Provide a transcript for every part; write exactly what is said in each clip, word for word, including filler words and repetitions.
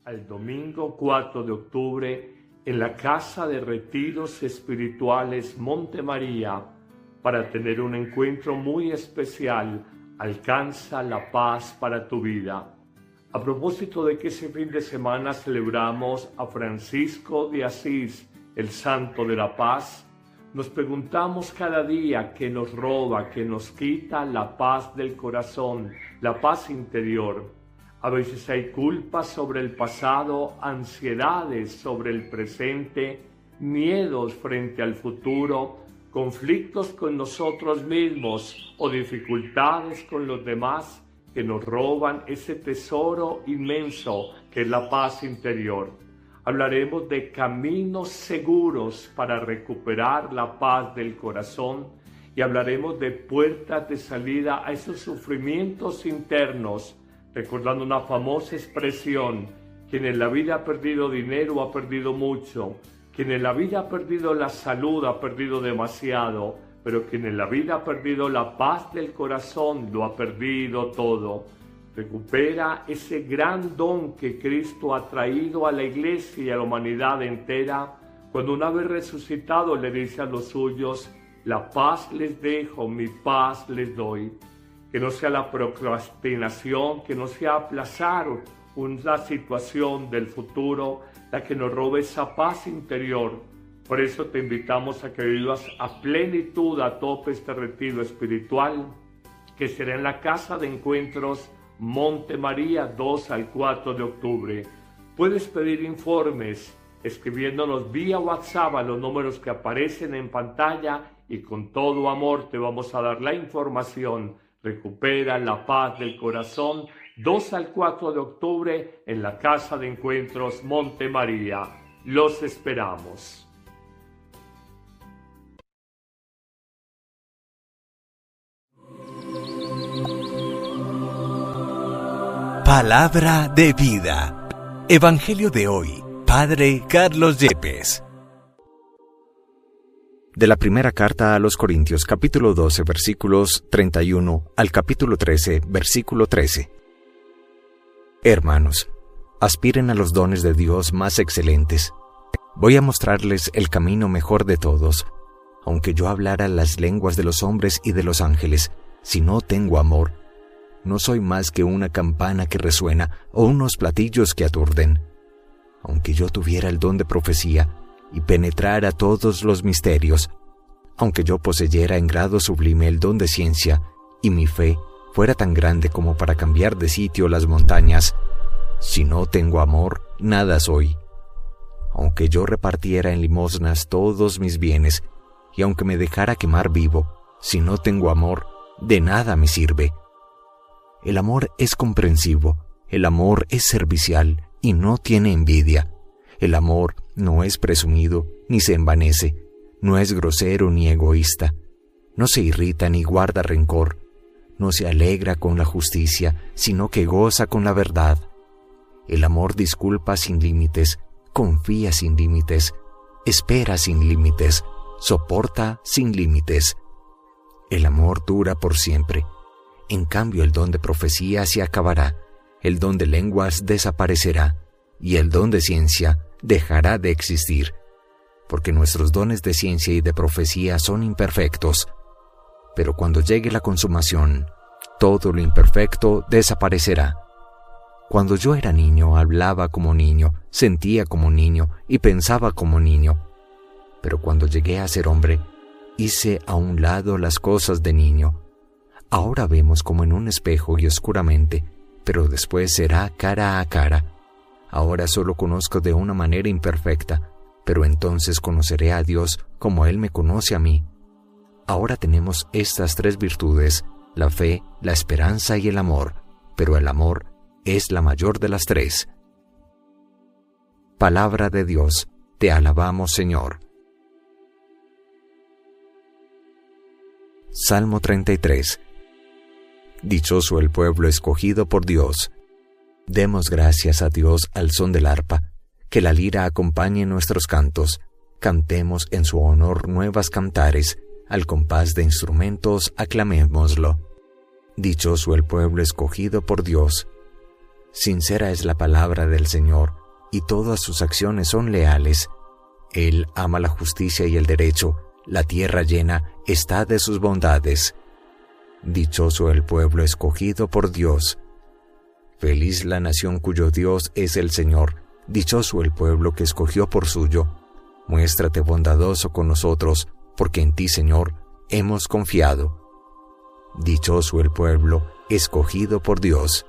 al domingo cuatro de octubre en la Casa de Retiros Espirituales Monte María para tener un encuentro muy especial. Alcanza la paz para tu vida. A propósito de que ese fin de semana celebramos a Francisco de Asís, el Santo de la Paz, nos preguntamos cada día qué nos roba, qué nos quita la paz del corazón, la paz interior. A veces hay culpas sobre el pasado, ansiedades sobre el presente, miedos frente al futuro, conflictos con nosotros mismos o dificultades con los demás que nos roban ese tesoro inmenso que es la paz interior. Hablaremos de caminos seguros para recuperar la paz del corazón y hablaremos de puertas de salida a esos sufrimientos internos, recordando una famosa expresión: quien en la vida ha perdido dinero ha perdido mucho, quien en la vida ha perdido la salud ha perdido demasiado, pero quien en la vida ha perdido la paz del corazón lo ha perdido todo. Recupera ese gran don que Cristo ha traído a la iglesia y a la humanidad entera, cuando una vez resucitado le dice a los suyos: la paz les dejo, mi paz les doy. Que no sea la procrastinación, que no sea aplazar una situación del futuro la que nos robe esa paz interior. Por eso te invitamos a que vivas a plenitud, a tope este retiro espiritual, que será en la Casa de Encuentros Monte María, dos al cuatro de octubre. Puedes pedir informes escribiéndonos vía WhatsApp a los números que aparecen en pantalla y con todo amor te vamos a dar la información. Recupera la paz del corazón, dos al cuatro de octubre en la Casa de Encuentros Monte María. Los esperamos. Palabra de vida. Evangelio de hoy. Padre Carlos Yepes. De la primera carta a los Corintios, capítulo doce, versículos treinta y uno al capítulo trece, versículo trece. Hermanos, aspiren a los dones de Dios más excelentes. Voy a mostrarles el camino mejor de todos. Aunque yo hablara las lenguas de los hombres y de los ángeles, si no tengo amor, no soy más que una campana que resuena o unos platillos que aturden. Aunque yo tuviera el don de profecía y penetrara todos los misterios, aunque yo poseyera en grado sublime el don de ciencia y mi fe fuera tan grande como para cambiar de sitio las montañas, si no tengo amor, nada soy. Aunque yo repartiera en limosnas todos mis bienes y aunque me dejara quemar vivo, si no tengo amor, de nada me sirve. El amor es comprensivo, el amor es servicial y no tiene envidia. El amor no es presumido ni se envanece, no es grosero ni egoísta, no se irrita ni guarda rencor, no se alegra con la justicia, sino que goza con la verdad. El amor disculpa sin límites, confía sin límites, espera sin límites, soporta sin límites. El amor dura por siempre. En cambio, el don de profecía se acabará, el don de lenguas desaparecerá, y el don de ciencia dejará de existir, porque nuestros dones de ciencia y de profecía son imperfectos. Pero cuando llegue la consumación, todo lo imperfecto desaparecerá. Cuando yo era niño, hablaba como niño, sentía como niño y pensaba como niño. Pero cuando llegué a ser hombre, hice a un lado las cosas de niño. Ahora vemos como en un espejo y oscuramente, pero después será cara a cara. Ahora solo conozco de una manera imperfecta, pero entonces conoceré a Dios como Él me conoce a mí. Ahora tenemos estas tres virtudes, la fe, la esperanza y el amor, pero el amor es la mayor de las tres. Palabra de Dios, te alabamos, Señor. Salmo treinta y tres. Dichoso el pueblo escogido por Dios. Demos gracias a Dios al son del arpa, que la lira acompañe nuestros cantos. Cantemos en su honor nuevas cantares, al compás de instrumentos aclamémoslo. Dichoso el pueblo escogido por Dios. Sincera es la palabra del Señor, y todas sus acciones son leales. Él ama la justicia y el derecho, la tierra llena está de sus bondades. Dichoso el pueblo escogido por Dios. Feliz la nación cuyo Dios es el Señor, dichoso el pueblo que escogió por suyo. Muéstrate bondadoso con nosotros, porque en ti, Señor, hemos confiado. Dichoso el pueblo escogido por Dios.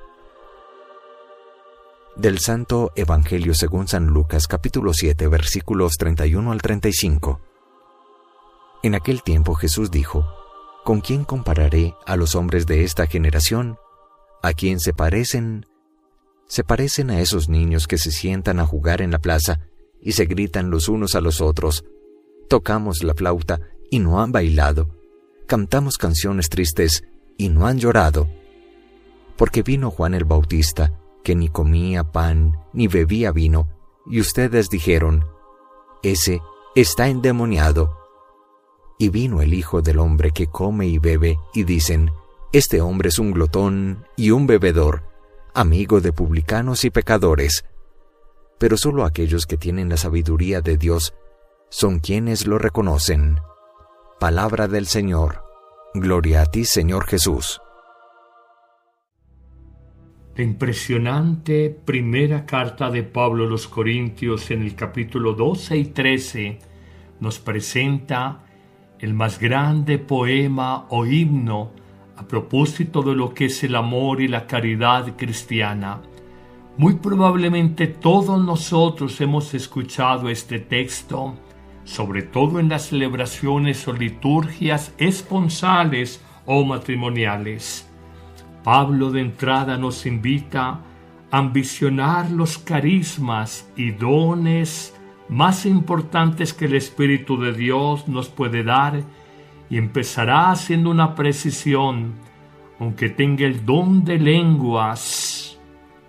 Del Santo Evangelio según San Lucas, capítulo siete, versículos treinta y uno al treinta y cinco. En aquel tiempo Jesús dijo: ¿Con quién compararé a los hombres de esta generación? ¿A quién se parecen? Se parecen a esos niños que se sientan a jugar en la plaza y se gritan los unos a los otros: tocamos la flauta y no han bailado, cantamos canciones tristes y no han llorado. Porque vino Juan el Bautista, que ni comía pan ni bebía vino, y ustedes dijeron: ese está endemoniado. Y vino el Hijo del Hombre, que come y bebe, y dicen: este hombre es un glotón y un bebedor, amigo de publicanos y pecadores. Pero solo aquellos que tienen la sabiduría de Dios son quienes lo reconocen. Palabra del Señor. Gloria a ti, Señor Jesús. La impresionante primera carta de Pablo a los Corintios, en el capítulo doce y trece, nos presenta el más grande poema o himno a propósito de lo que es el amor y la caridad cristiana. Muy probablemente todos nosotros hemos escuchado este texto, sobre todo en las celebraciones o liturgias esponsales o matrimoniales. Pablo de entrada nos invita a ambicionar los carismas y dones más importantes que el Espíritu de Dios nos puede dar, y empezará haciendo una precisión: aunque tenga el don de lenguas,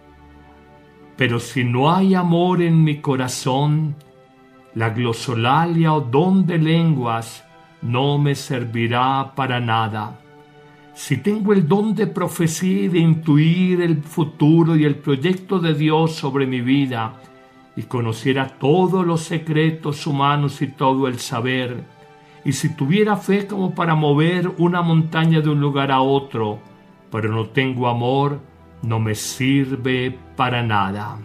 pero si no hay amor en mi corazón, la glosolalia o don de lenguas no me servirá para nada. Si tengo el don de profecía y de intuir el futuro y el proyecto de Dios sobre mi vida, y conociera todos los secretos humanos y todo el saber, y si tuviera fe como para mover una montaña de un lugar a otro, pero no tengo amor, no me sirve para nada.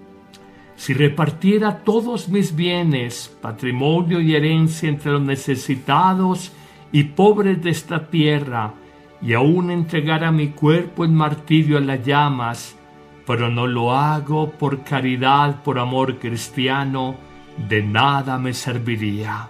Si repartiera todos mis bienes, patrimonio y herencia entre los necesitados y pobres de esta tierra, y aún entregara mi cuerpo en martirio a las llamas, pero no lo hago por caridad, por amor cristiano, de nada me serviría.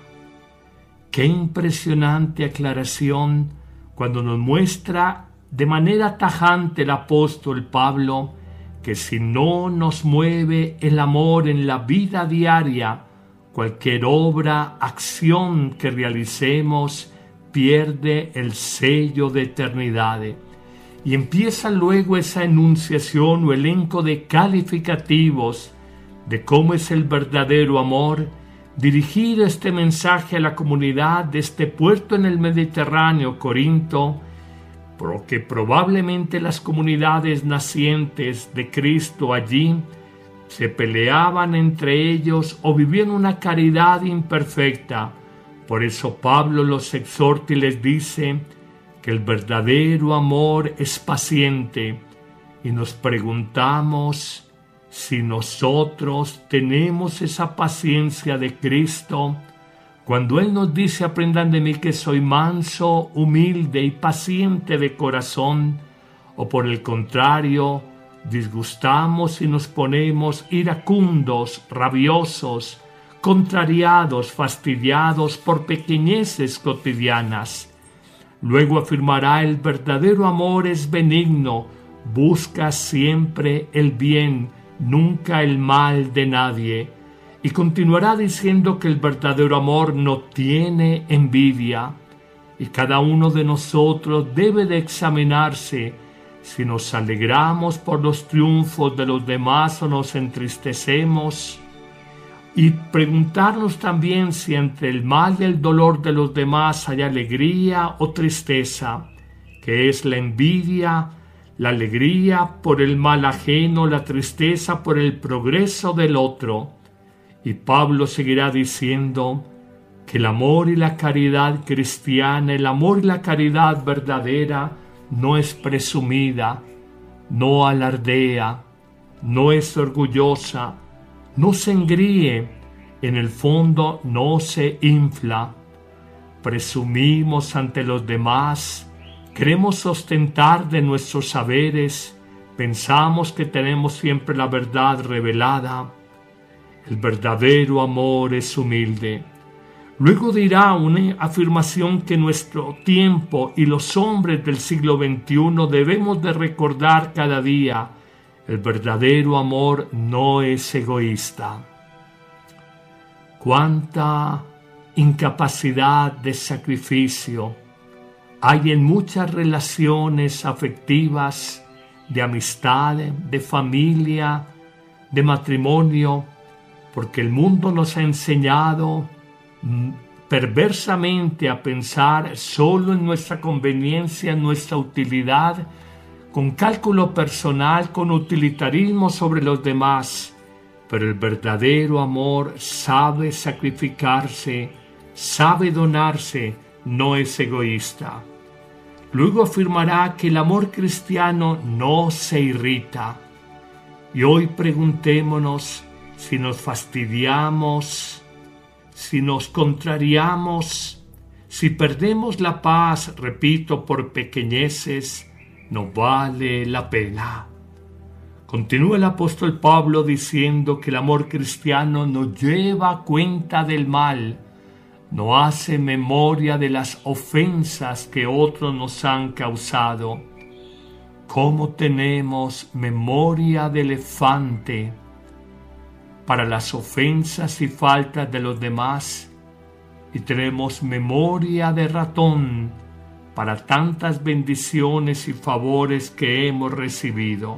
Qué impresionante aclaración cuando nos muestra de manera tajante el apóstol Pablo que si no nos mueve el amor en la vida diaria, cualquier obra, acción que realicemos pierde el sello de eternidad. Y empieza luego esa enunciación o elenco de calificativos de cómo es el verdadero amor, dirigido este mensaje a la comunidad de este puerto en el Mediterráneo, Corinto, porque probablemente las comunidades nacientes de Cristo allí se peleaban entre ellos o vivían una caridad imperfecta. Por eso Pablo los exhorta y les dice que el verdadero amor es paciente, y nos preguntamos si nosotros tenemos esa paciencia de Cristo cuando Él nos dice: aprendan de mí que soy manso, humilde y paciente de corazón, o por el contrario, disgustamos y nos ponemos iracundos, rabiosos, contrariados, fastidiados por pequeñeces cotidianas. Luego afirmará: el verdadero amor es benigno, busca siempre el bien, nunca el mal de nadie. Y continuará diciendo que el verdadero amor no tiene envidia. Y cada uno de nosotros debe de examinarse si nos alegramos por los triunfos de los demás o nos entristecemos. Y preguntarnos también si entre el mal y el dolor de los demás hay alegría o tristeza, que es la envidia, la alegría por el mal ajeno, la tristeza por el progreso del otro. Y Pablo seguirá diciendo que el amor y la caridad cristiana, el amor y la caridad verdadera, no es presumida, no alardea, no es orgullosa, no se engríe, en el fondo no se infla. Presumimos ante los demás, queremos ostentar de nuestros saberes, pensamos que tenemos siempre la verdad revelada. El verdadero amor es humilde. Luego dirá una afirmación que nuestro tiempo y los hombres del siglo veintiuno debemos de recordar cada día. El verdadero amor no es egoísta. Cuánta incapacidad de sacrificio hay en muchas relaciones afectivas, de amistad, de familia, de matrimonio, porque el mundo nos ha enseñado perversamente a pensar solo en nuestra conveniencia, en nuestra utilidad, con cálculo personal, con utilitarismo sobre los demás. Pero el verdadero amor sabe sacrificarse, sabe donarse, no es egoísta. Luego afirmará que el amor cristiano no se irrita. Y hoy preguntémonos si nos fastidiamos, si nos contrariamos, si perdemos la paz, repito, por pequeñeces, no vale la pena. Continúa el apóstol Pablo diciendo que el amor cristiano no lleva cuenta del mal, no hace memoria de las ofensas que otros nos han causado. ¿Cómo tenemos memoria de elefante para las ofensas y faltas de los demás, y tenemos memoria de ratón para tantas bendiciones y favores que hemos recibido?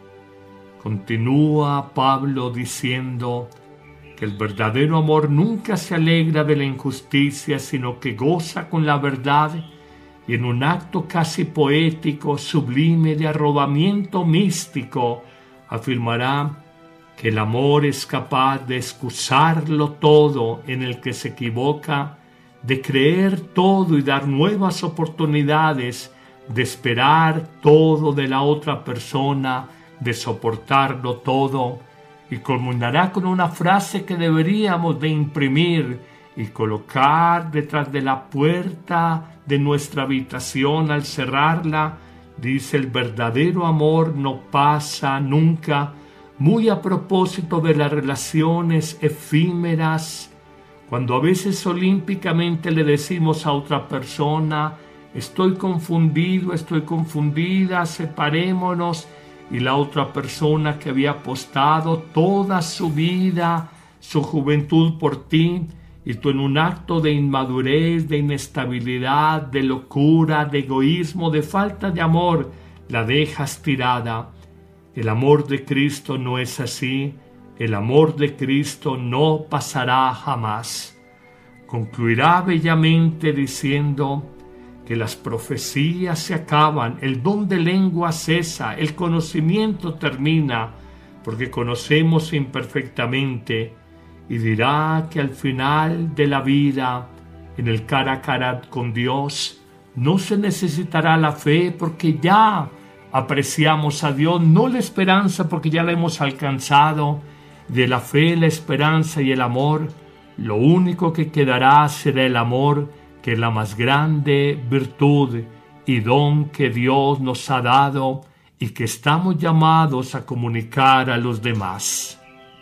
Continúa Pablo diciendo que el verdadero amor nunca se alegra de la injusticia, sino que goza con la verdad, y en un acto casi poético, sublime, de arrobamiento místico, afirmará que el amor es capaz de excusarlo todo en el que se equivoca, de creer todo y dar nuevas oportunidades, de esperar todo de la otra persona, de soportarlo todo, y culminará con una frase que deberíamos de imprimir y colocar detrás de la puerta de nuestra habitación al cerrarla. Dice: el verdadero amor no pasa nunca. Muy a propósito de las relaciones efímeras, cuando a veces olímpicamente le decimos a otra persona: estoy confundido, estoy confundida, separémonos, y la otra persona que había apostado toda su vida, su juventud por ti, y tú en un acto de inmadurez, de inestabilidad, de locura, de egoísmo, de falta de amor, la dejas tirada. El amor de Cristo no es así. El amor de Cristo no pasará jamás. Concluirá bellamente diciendo que las profecías se acaban, el don de lengua cesa, el conocimiento termina, porque conocemos imperfectamente, y dirá que al final de la vida, en el cara a cara con Dios, no se necesitará la fe, porque ya apreciamos a Dios, no la esperanza, porque ya la hemos alcanzado. De la fe, la esperanza y el amor, lo único que quedará será el amor, que es la más grande virtud y don que Dios nos ha dado y que estamos llamados a comunicar a los demás.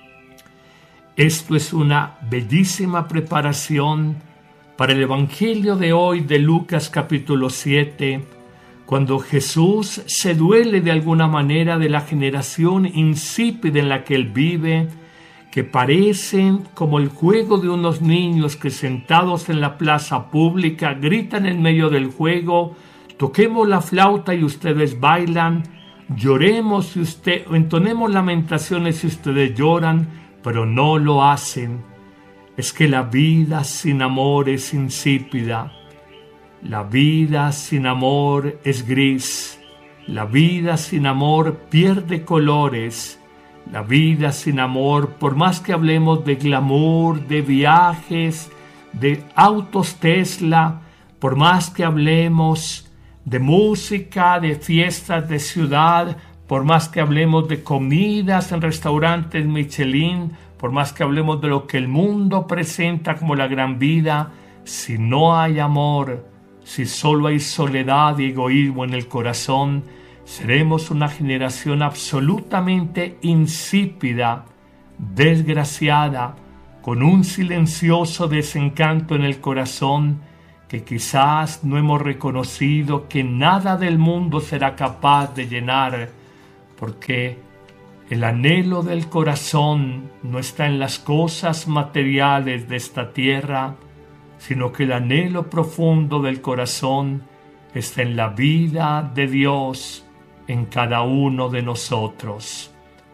Esto es una bellísima preparación para el Evangelio de hoy de Lucas capítulo siete, cuando Jesús se duele de alguna manera de la generación insípida en la que Él vive, que parecen como el juego de unos niños que sentados en la plaza pública gritan en medio del juego: toquemos la flauta y ustedes bailan, lloremos y usted, entonemos lamentaciones y ustedes lloran, pero no lo hacen. Es que la vida sin amor es insípida. La vida sin amor es gris. La vida sin amor pierde colores. La vida sin amor, por más que hablemos de glamour, de viajes, de autos Tesla, por más que hablemos de música, de fiestas de ciudad, por más que hablemos de comidas en restaurantes Michelin, por más que hablemos de lo que el mundo presenta como la gran vida, si no hay amor, si solo hay soledad y egoísmo en el corazón, seremos una generación absolutamente insípida, desgraciada, con un silencioso desencanto en el corazón que quizás no hemos reconocido que nada del mundo será capaz de llenar, porque el anhelo del corazón no está en las cosas materiales de esta tierra, sino que el anhelo profundo del corazón está en la vida de Dios en cada uno de nosotros.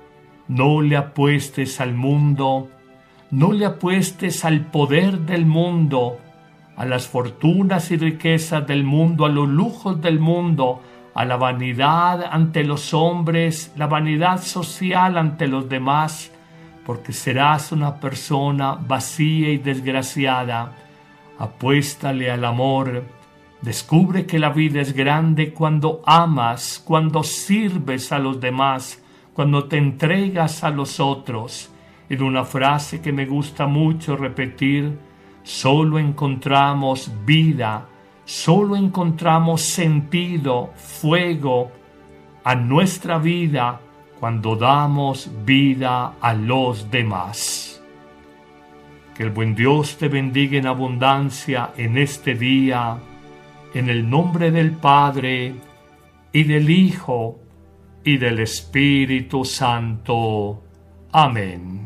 No le apuestes al mundo, no le apuestes al poder del mundo, a las fortunas y riquezas del mundo, a los lujos del mundo, a la vanidad ante los hombres, la vanidad social ante los demás, porque serás una persona vacía y desgraciada. Apuéstale al amor. Descubre que la vida es grande cuando amas, cuando sirves a los demás, cuando te entregas a los otros. En una frase que me gusta mucho repetir, solo encontramos vida, solo encontramos sentido, fuego a nuestra vida cuando damos vida a los demás. Que el buen Dios te bendiga en abundancia en este día, en el nombre del Padre, y del Hijo, y del Espíritu Santo. Amén.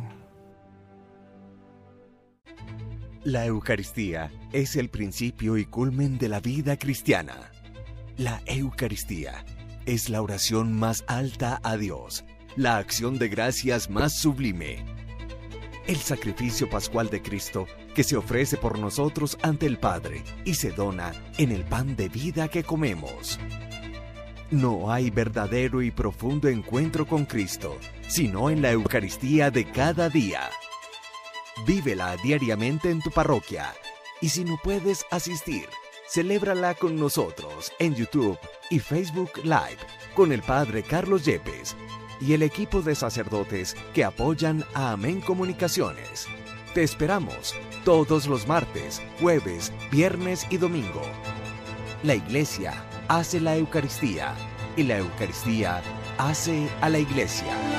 La Eucaristía es el principio y culmen de la vida cristiana. La Eucaristía es la oración más alta a Dios, la acción de gracias más sublime. El sacrificio pascual de Cristo que se ofrece por nosotros ante el Padre y se dona en el pan de vida que comemos. No hay verdadero y profundo encuentro con Cristo, sino en la Eucaristía de cada día. Vívela diariamente en tu parroquia, y si no puedes asistir, celébrala con nosotros en YouTube y Facebook Live con el Padre Carlos Yepes y el equipo de sacerdotes que apoyan a Amén Comunicaciones. Te esperamos todos los martes, jueves, viernes y domingo. La Iglesia hace la Eucaristía y la Eucaristía hace a la Iglesia.